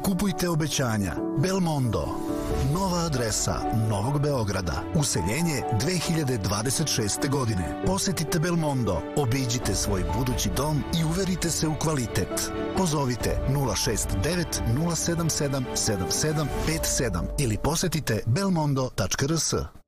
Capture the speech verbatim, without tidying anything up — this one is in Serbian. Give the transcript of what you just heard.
Kupujte obećanja. Belmondo. Nova adresa Novog Beograda. Useljenje dve hiljade dvadeset šeste. godine. Posetite Belmondo, obiđite svoj budući dom i uverite se u kvalitet. Pozovite nula šest devet nula sedam sedam sedam sedam pet sedam ili posetite belmondo tačka r s.